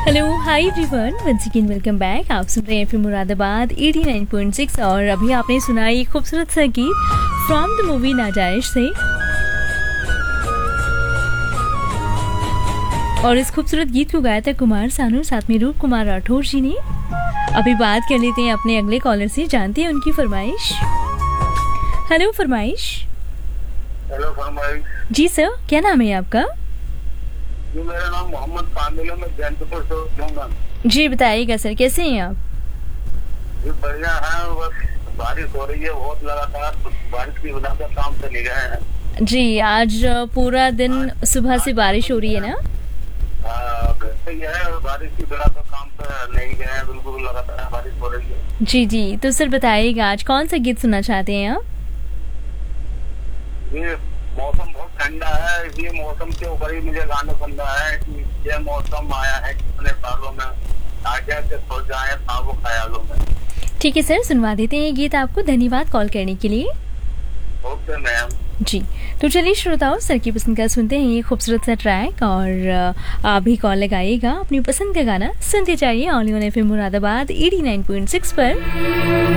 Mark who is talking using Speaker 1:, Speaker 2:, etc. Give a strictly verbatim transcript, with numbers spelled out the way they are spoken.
Speaker 1: Hello hi everyone, once again welcome back. आप सुन रहे हैं film Moradabad eighty nine point six और अभी आपने सुना एक खूबसूरत सा गीत फ्रॉम द मूवी नाजायज से। और इस खूबसूरत गीत को गाया था कुमार सानू, साथ में रूप कुमार राठौर जी ने। अभी बात कर लेते हैं अपने अगले कॉलर से, जानते हैं उनकी फरमाइश। हेलो फरमाइश।
Speaker 2: हेलो फरमाइश।
Speaker 1: जी सर, क्या नाम है आपका?
Speaker 2: जी मेरा नाम मोहम्मद कामिल है, मैं जैनपुर से हूँ।
Speaker 1: जी बताइएगा सर, कैसे हैं आप?
Speaker 2: जी बढ़िया है, बस बारिश हो रही है बहुत लगातार, तो बारिश की वजह से काम से नहीं गए हैं।
Speaker 1: जी, आज पूरा दिन सुबह से बारिश हो रही है ना?
Speaker 2: हाँ, सही है, बारिश की वजह से काम पे नहीं गए हैं, बिल्कुल लगातार बारिश हो रही है।
Speaker 1: जी जी, तो सर बताइएगा आज कौन सा गीत सुनना चाहते हैं आप?
Speaker 2: ये मौसम बहुत ठंडा है, ये मौसम के ऊपर ही मुझे गाना सुनना है कि ये मौसम आया है कितने सालों में, आगे से सो जाए ख्वाबों ख्यालों में।
Speaker 1: ठीक है सर, सुनवा देते हैं ये गीत आपको। धन्यवाद कॉल करने के लिए।
Speaker 2: Okay ma'am.
Speaker 1: जी, तो चलिए श्रोताओं, सर की पसंद का सुनते हैं ये खूबसूरत सा ट्रैक। और आप भी कॉल लगाइएगा, अपनी पसंद का गाना सुनते जाइए only on FM Moradabad eighty nine point six पर।